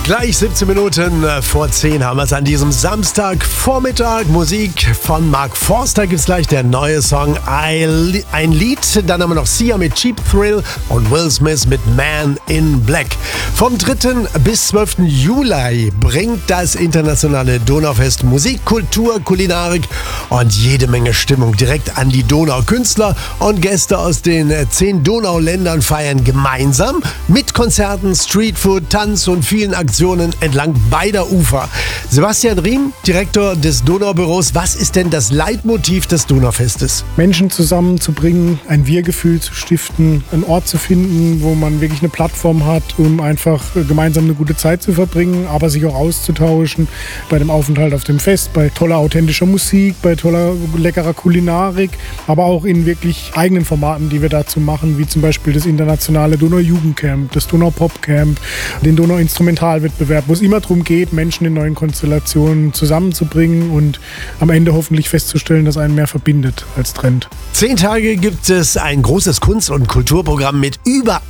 Gleich 17 Minuten vor 10 haben wir es an diesem Samstagvormittag. Musik von Mark Forster gibt's gleich, der neue Song Ein Lied. Dann haben wir noch Sia mit Cheap Thrill und Will Smith mit Man in Black. Vom 3. bis 12. Juli bringt das internationale Donaufest Musik, Kultur, Kulinarik und jede Menge Stimmung direkt an die Donau. Künstler und Gäste aus den 10 Donauländern feiern gemeinsam mit Konzerten, Streetfood, Tanz und vielen Aktionen entlang beider Ufer. Sebastian Riem, Direktor des Donaubüros, was ist denn das Leitmotiv des Donaufestes? Menschen zusammenzubringen, ein Wir-Gefühl zu stiften, einen Ort zu finden, wo man wirklich eine Plattform hat, um einfach gemeinsam eine gute Zeit zu verbringen, aber sich auch auszutauschen bei dem Aufenthalt auf dem Fest, bei toller authentischer Musik, bei toller leckerer Kulinarik, aber auch in wirklich eigenen Formaten, die wir dazu machen, wie zum Beispiel das internationale Donau-Jugendcamp, das Donau-Pop-Camp, den Donau-Instrumentalwettbewerb, wo es immer darum geht, Menschen in neuen Konstellationen zusammenzubringen und am Ende hoffentlich festzustellen, dass einen mehr verbindet als Trend. 10 Tage gibt es ein großes Kunst- und Kulturprogramm mit über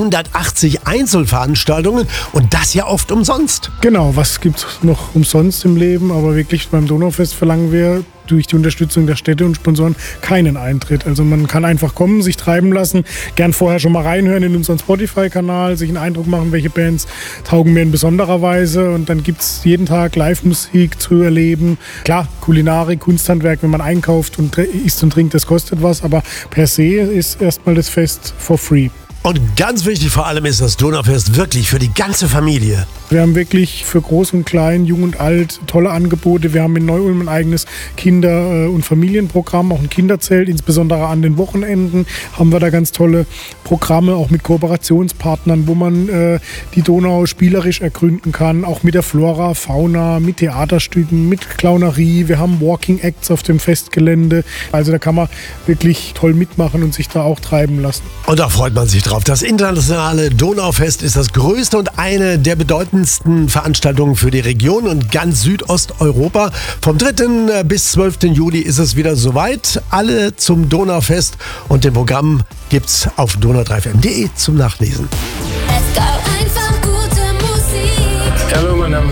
180 Einzelveranstaltungen und das ja oft umsonst. Genau, was gibt es noch umsonst im Leben, aber wirklich beim Donaufest verlangen wir durch die Unterstützung der Städte und Sponsoren keinen Eintritt. Also man kann einfach kommen, sich treiben lassen, gern vorher schon mal reinhören in unseren Spotify-Kanal, sich einen Eindruck machen, welche Bands taugen mir in besonderer Weise und dann gibt es jeden Tag Live-Musik zu erleben. Klar, Kulinarik, Kunsthandwerk, wenn man einkauft und isst und trinkt, das kostet was, aber per se ist erstmal das Fest for free. Und ganz wichtig vor allem ist das Donaufest wirklich für die ganze Familie. Wir haben wirklich für Groß und Klein, Jung und Alt tolle Angebote. Wir haben in Neu-Ulm ein eigenes Kinder- und Familienprogramm, auch ein Kinderzelt. Insbesondere an den Wochenenden haben wir da ganz tolle Programme, auch mit Kooperationspartnern, wo man die Donau spielerisch ergründen kann. Auch mit der Flora, Fauna, mit Theaterstücken, mit Clownerie. Wir haben Walking Acts auf dem Festgelände. Also da kann man wirklich toll mitmachen und sich da auch treiben lassen. Und da freut man sich drauf. Das internationale Donaufest ist das größte und eine der bedeutendsten Veranstaltungen für die Region und ganz Südosteuropa. Vom 3. bis 12. Juli ist es wieder soweit. Alle zum Donaufest und dem Programm gibt's auf donau3fm.de zum Nachlesen. Let's go.